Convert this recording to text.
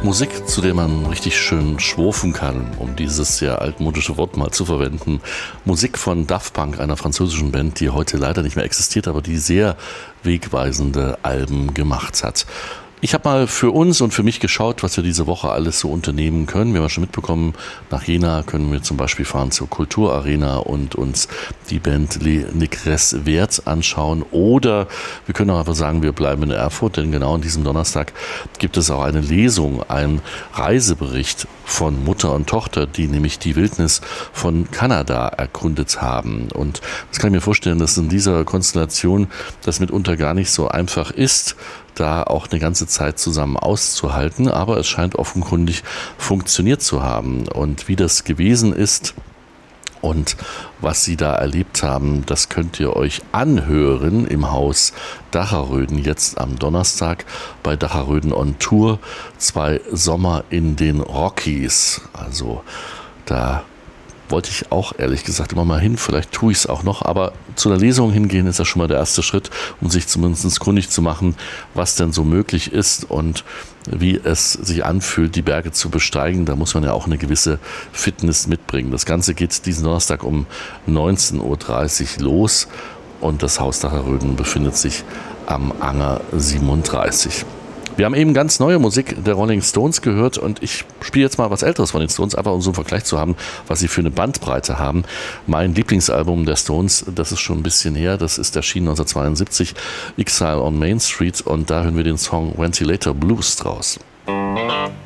Musik, zu der man richtig schön schwurfen kann, um dieses sehr altmodische Wort mal zu verwenden. Musik von Daft Punk, einer französischen Band, die heute leider nicht mehr existiert, aber die sehr wegweisende Alben gemacht hat. Ich habe mal für uns und für mich geschaut, was wir diese Woche alles so unternehmen können. Wir haben ja schon mitbekommen, nach Jena können wir zum Beispiel fahren zur Kulturarena und uns die Band Les Négresses Verts anschauen. Oder wir können auch einfach sagen, wir bleiben in Erfurt, denn genau an diesem Donnerstag gibt es auch eine Lesung, einen Reisebericht von Mutter und Tochter, die nämlich die Wildnis von Kanada erkundet haben. Und das kann ich mir vorstellen, dass in dieser Konstellation das mitunter gar nicht so einfach ist, da auch eine ganze Zeit zusammen auszuhalten, aber es scheint offenkundig funktioniert zu haben. Und wie das gewesen ist und was sie da erlebt haben, das könnt ihr euch anhören im Haus Dacherröden jetzt am Donnerstag bei Dacherröden on Tour. 2 Sommer in den Rockies. Also da wollte ich auch ehrlich gesagt immer mal hin, vielleicht tue ich es auch noch, aber zu einer Lesung hingehen ist ja schon mal der erste Schritt, um sich zumindest kundig zu machen, was denn so möglich ist und wie es sich anfühlt, die Berge zu besteigen. Da muss man ja auch eine gewisse Fitness mitbringen. Das Ganze geht diesen Donnerstag um 19.30 Uhr los und das Haus Dacherröden befindet sich am Anger 37. Wir haben eben ganz neue Musik der Rolling Stones gehört und ich spiele jetzt mal was Älteres von den Stones, einfach um so einen Vergleich zu haben, was sie für eine Bandbreite haben. Mein Lieblingsalbum der Stones, das ist schon ein bisschen her, das ist erschienen 1972, Exile on Main Street, und da hören wir den Song Ventilator Blues draus.